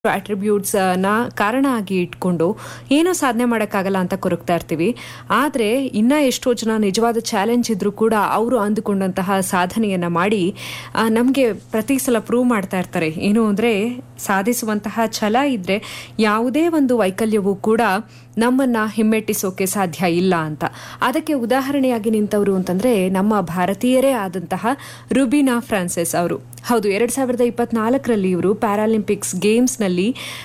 Attributes ನ ಕಾರಣ ಆಗಿ ಇಟ್ಕೊಂಡು ಏನೋ ಸಾಧನೆ ಮಾಡೋಕ್ಕಾಗಲ್ಲ ಅಂತ ಕೊರಗ್ತಾ ಇರ್ತೀವಿ. ಆದರೆ ಇನ್ನ ಎಷ್ಟೋ ಜನ ನಿಜವಾದ ಚಾಲೆಂಜ್ ಇದ್ರೂ ಕೂಡ ಅವರು ಅಂದುಕೊಂಡಂತಹ ಸಾಧನೆಯನ್ನ ಮಾಡಿ ನಮಗೆ ಪ್ರತಿ ಸಲ ಪ್ರೂವ್ ಮಾಡ್ತಾ ಇರ್ತಾರೆ. ಏನು ಅಂದ್ರೆ ಸಾಧಿಸುವಂತಹ ಛಲ ಇದ್ರೆ ಯಾವುದೇ ಒಂದು ವೈಕಲ್ಯವೂ ಕೂಡ ನಮ್ಮನ್ನ ಹಿಮ್ಮೆಟ್ಟಿಸೋಕೆ ಸಾಧ್ಯ ಇಲ್ಲ ಅಂತ. ಅದಕ್ಕೆ ಉದಾಹರಣೆಯಾಗಿ ನಿಂತವರು ಅಂತಂದ್ರೆ ನಮ್ಮ ಭಾರತೀಯರೇ ಆದಂತಹ ರುಬಿನಾ ಫ್ರಾನ್ಸಿಸ್ ಅವರು. ಹೌದು, 2024ರಲ್ಲಿ ಇವರು ಪ್ಯಾರಾಲಿಂಪಿಕ್ಸ್ ಗೇಮ್ಸ್ನಲ್ಲಿ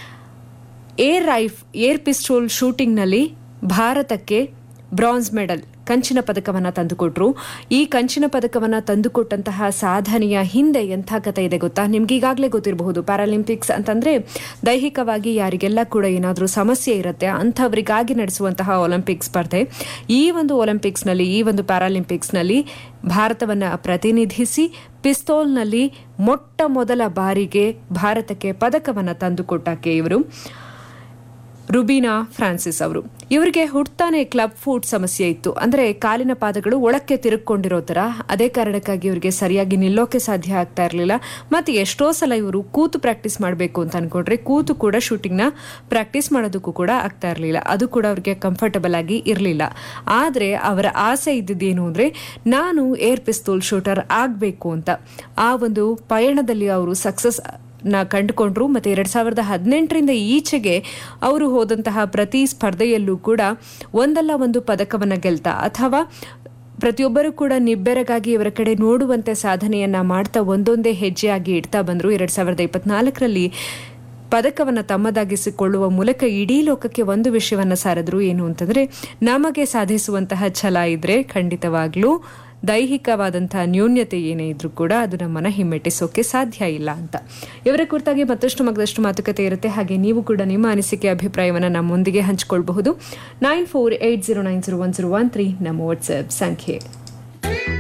ಏರ್ ಪಿಸ್ಟೋಲ್ ಶೂಟಿಂಗ್ನಲ್ಲಿ ಭಾರತಕ್ಕೆ ಬ್ರಾನ್ಸ್ ಮೆಡಲ್ ಕಂಚಿನ ಪದಕವನ್ನು ತಂದುಕೊಟ್ರು. ಈ ಕಂಚಿನ ಪದಕವನ್ನು ತಂದುಕೊಟ್ಟಂತಹ ಸಾಧನೆಯ ಹಿಂದೆ ಎಂಥ ಕಥೆ ಇದೆ ಗೊತ್ತಾ? ನಿಮ್ಗೆ ಈಗಾಗಲೇ ಗೊತ್ತಿರಬಹುದು. ಪ್ಯಾರಾಲಿಂಪಿಕ್ಸ್ ಅಂತಂದ್ರೆ ದೈಹಿಕವಾಗಿ ಯಾರಿಗೆಲ್ಲ ಕೂಡ ಏನಾದರೂ ಸಮಸ್ಯೆ ಇರುತ್ತೆ ಅಂಥವರಿಗಾಗಿ ನಡೆಸುವಂತಹ ಒಲಿಂಪಿಕ್ ಸ್ಪರ್ಧೆ. ಈ ಒಂದು ಪ್ಯಾರಾಲಿಂಪಿಕ್ಸ್ನಲ್ಲಿ ಭಾರತವನ್ನು ಪ್ರತಿನಿಧಿಸಿ ಪಿಸ್ತೂಲ್ನಲ್ಲಿ ಮೊಟ್ಟ ಮೊದಲ ಬಾರಿಗೆ ಭಾರತಕ್ಕೆ ಪದಕವನ್ನು ತಂದುಕೊಟ್ಟಾಕೆ ಇವರು ರುಬಿನಾ ಫ್ರಾನ್ಸಿಸ್ ಅವರು. ಇವರಿಗೆ ಹುಟ್ಟಾನೆ ಕ್ಲಬ್ ಫೂಟ್ ಸಮಸ್ಯೆ ಇತ್ತು. ಅಂದ್ರೆ ಕಾಲಿನ ಪಾದಗಳು ಒಳಕ್ಕೆ ತಿರುಗಿಕೊಂಡಿರೋ ತರ. ಅದೇ ಕಾರಣಕ್ಕಾಗಿ ಇವರಿಗೆ ಸರಿಯಾಗಿ ನಿಲ್ಲೋಕೆ ಸಾಧ್ಯ ಆಗ್ತಾ ಇರಲಿಲ್ಲ. ಮತ್ತೆ ಎಷ್ಟೋ ಸಲ ಇವರು ಕೂತು ಪ್ರಾಕ್ಟೀಸ್ ಮಾಡಬೇಕು ಅಂತ ಅನ್ಕೊಂಡ್ರೆ ಕೂತು ಕೂಡ ಶೂಟಿಂಗ್ ನ ಪ್ರಾಕ್ಟೀಸ್ ಮಾಡೋದಕ್ಕೂ ಕೂಡ ಆಗ್ತಾ ಇರಲಿಲ್ಲ. ಅದು ಕೂಡ ಅವ್ರಿಗೆ ಕಂಫರ್ಟಬಲ್ ಆಗಿ ಇರಲಿಲ್ಲ. ಆದ್ರೆ ಅವರ ಆಸೆ ಇದ್ದಿದ್ದೇನು ಅಂದ್ರೆ ನಾನು ಏರ್ ಪಿಸ್ತೂಲ್ ಶೂಟರ್ ಆಗ್ಬೇಕು ಅಂತ. ಆ ಒಂದು ಪಯಣದಲ್ಲಿ ಅವರು ಸಕ್ಸಸ್ ಕಂಡುಕೊಂಡ್ರು. ಮತ್ತೆ 2018ರಿಂದ ಈಚೆಗೆ ಅವರು ಹೋದಂತಹ ಪ್ರತಿ ಸ್ಪರ್ಧೆಯಲ್ಲೂ ಕೂಡ ಒಂದಲ್ಲ ಒಂದು ಪದಕವನ್ನ ಗೆಲ್ತಾ ಅಥವಾ ಪ್ರತಿಯೊಬ್ಬರು ಕೂಡ ನಿಬ್ಬೆರಗಾಗಿ ಇವರ ಕಡೆ ನೋಡುವಂತೆ ಸಾಧನೆಯನ್ನ ಮಾಡ್ತಾ ಒಂದೊಂದೇ ಹೆಜ್ಜೆಯಾಗಿ ಇಡ್ತಾ ಬಂದ್ರು. 2024ರಲ್ಲಿ ಪದಕವನ್ನು ತಮ್ಮದಾಗಿಸಿಕೊಳ್ಳುವ ಮೂಲಕ ಇಡೀ ಲೋಕಕ್ಕೆ ಒಂದು ವಿಷಯವನ್ನ ಸಾರಿದ್ರು. ಏನು ಅಂತಂದ್ರೆ ನಮಗೆ ಸಾಧಿಸುವಂತಹ ಛಲ ಇದ್ರೆ ಖಂಡಿತವಾಗ್ಲೂ ದೈಹಿಕವಾದಂತಹ ನ್ಯೂನ್ಯತೆ ಏನೇ ಇದ್ರೂ ಕೂಡ ಅದು ನಮ್ಮನ್ನ ಹಿಮ್ಮೆಟ್ಟಿಸೋಕೆ ಸಾಧ್ಯ ಇಲ್ಲ ಅಂತ. ಇವರ ಕುರಿತಾಗಿ ಮತ್ತಷ್ಟು ಮಾತುಕತೆ ಇರುತ್ತೆ. ಹಾಗೆ ನೀವು ಕೂಡ ನಿಮ್ಮ ಅನಿಸಿಕೆ ಅಭಿಪ್ರಾಯವನ್ನು ನಮ್ಮೊಂದಿಗೆ ಹಂಚಿಕೊಳ್ಳಬಹುದು. 9480901013 ನಮ್ಮ ವಾಟ್ಸ್ಆಪ್ ಸಂಖ್ಯೆ.